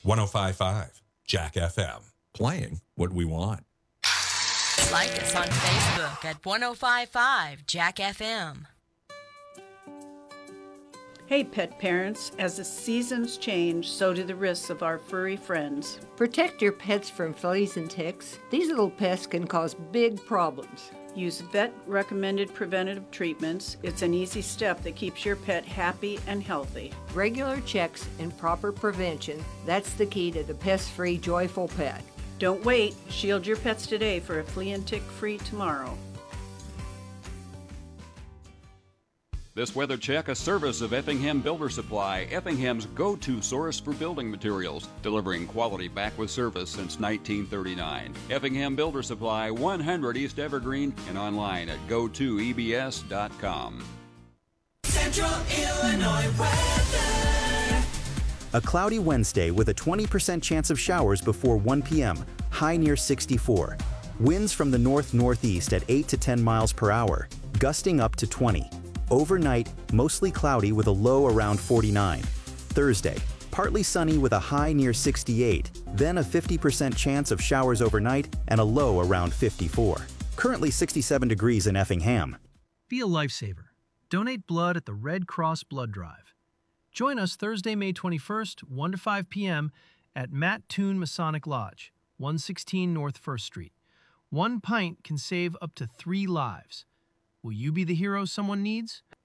105.5 Jack FM. Playing what we want. Like us on Facebook at 105.5 Jack FM. Hey pet parents, as the seasons change, so do the risks of our furry friends. Protect your pets from fleas and ticks. These little pests can cause big problems. Use vet-recommended preventative treatments. It's an easy step that keeps your pet happy and healthy. Regular checks and proper prevention, that's the key to the pest-free, joyful pet. Don't wait. Shield your pets today for a flea and tick-free tomorrow. This weather check, a service of Effingham Builder Supply, Effingham's go-to source for building materials, delivering quality back with service since 1939. Effingham Builder Supply, 100 East Evergreen, and online at go2ebs.com. Central Illinois weather. A cloudy Wednesday with a 20% chance of showers before 1 p.m., high near 64. Winds from the north-northeast at 8 to 10 miles per hour, gusting up to 20. Overnight, mostly cloudy with a low around 49. Thursday, partly sunny with a high near 68, then a 50% chance of showers overnight and a low around 54. Currently 67 degrees in Effingham. Be a lifesaver. Donate blood at the Red Cross Blood Drive. Join us Thursday, May 21st, 1 to 5 p.m. at Matt Toon Masonic Lodge, 116 North 1st Street. 1 pint can save up to 3 lives. Will you be the hero someone needs?